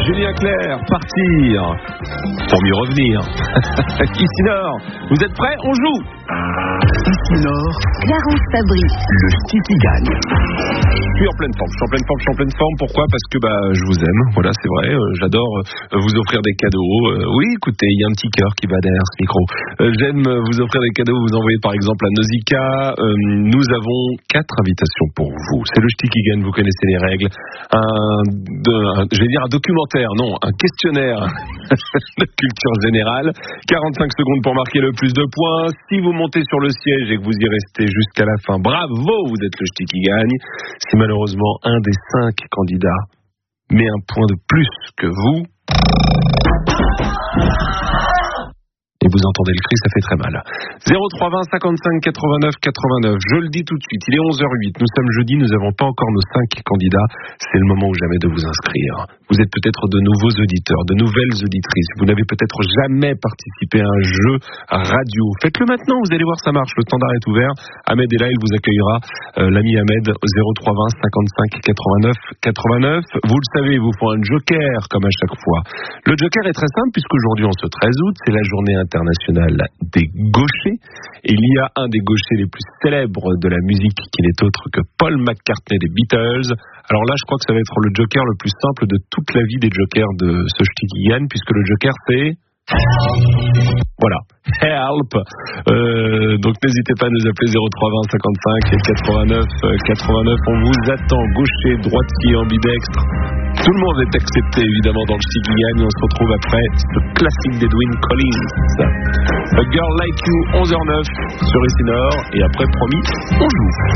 Julien Clerc, partir pour mieux revenir. Ici Nord, vous êtes prêts? On joue. Ici Nord, Clarence Fabry, le ch'ti qui gagne. Je suis en pleine forme. Pourquoi? Parce que je vous aime. Voilà, c'est vrai. J'adore vous offrir des cadeaux. Oui, écoutez, il y a un petit cœur qui va derrière ce micro. J'aime vous offrir des cadeaux. Vous envoyez par exemple à Nausicaa. Nous avons 4 invitations pour vous. C'est le ch'ti qui gagne. Vous connaissez les règles. Je vais dire un documentaire, non, un questionnaire de culture générale. 45 secondes pour marquer le plus de points. Si vous montez sur le siège et que vous y restez jusqu'à la fin, bravo, vous êtes le ch'ti qui gagne. Si malheureusement un des 5 candidats met un point de plus que vous, et vous entendez le cri, ça fait très mal. 0320 55 89 89. Je le dis tout de suite, il est 11h08. Nous sommes jeudi, nous n'avons pas encore nos 5 candidats. C'est le moment ou jamais de vous inscrire. Vous êtes peut-être de nouveaux auditeurs, de nouvelles auditrices. Vous n'avez peut-être jamais participé à un jeu radio. Faites-le maintenant, vous allez voir, ça marche. Le standard est ouvert. Ahmed est là, il vous accueillera. L'ami Ahmed, 0320 55 89 89. Vous le savez, il vous faut un joker comme à chaque fois. Le joker est très simple puisqu'aujourd'hui, en ce 13 août, c'est la journée internationale des gauchers. Et il y a un des gauchers les plus célèbres de la musique qui n'est autre que Paul McCartney des Beatles. Alors là, je crois que ça va être le joker le plus simple de toute la vie des jokers de ce ch'ti qui gagne, puisque le joker c'est... Voilà, help. Donc n'hésitez pas à nous appeler 0320 55 89 89. On vous attend, gaucher, droitier, ambidextre. Tout le monde est accepté évidemment dans le ch'ti qui gagne. On se retrouve après ce classique d'Edwyn Collins, A Girl Like You, 11h09 sur Ici Nord. Et après, promis, on joue.